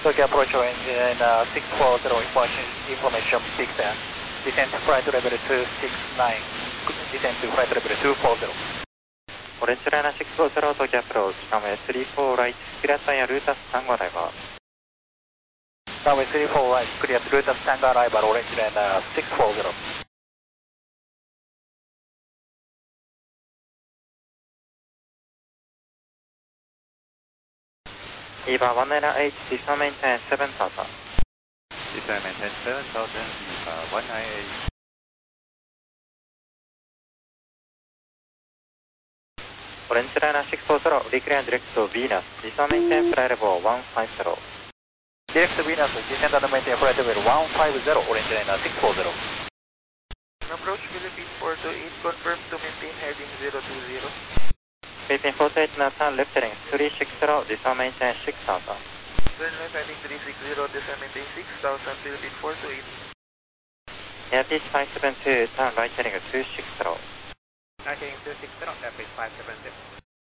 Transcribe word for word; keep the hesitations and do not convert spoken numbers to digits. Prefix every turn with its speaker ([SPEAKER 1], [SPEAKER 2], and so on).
[SPEAKER 1] Tokyo approach engine uh, six four zero information, information six ten. Descent to flight level two six nine. Descent to flight level two four zero.
[SPEAKER 2] Orange Liner six four zero Tokyo approach, runway three four right, clear time Lutas Tango arrival.
[SPEAKER 1] Runway three four right, clear Lutas Tango arrival, Orange Liner six four zero.
[SPEAKER 2] EVA one nine eight, descent maintain seven thousand.
[SPEAKER 3] Descent maintain seven thousand, EVA one nine eight.
[SPEAKER 2] Orange Liner six four zero, reclaim direct to Venus, descent maintain flight level one five zero.
[SPEAKER 1] Direct to Venus, descent and maintain flight level one five zero, Orange Liner six four zero.
[SPEAKER 4] Approach Philippine four two eight, confirm to maintain heading zero two zero.
[SPEAKER 2] Philippine four two eight, now turn left heading three six zero, descent maintain six thousand.
[SPEAKER 4] Turn left heading three six zero, descent maintain six thousand, Philippine four two eight.
[SPEAKER 2] Airbus five seven two, turn right heading two six zero.
[SPEAKER 5] Right heading two six zero, Airbus five seven two.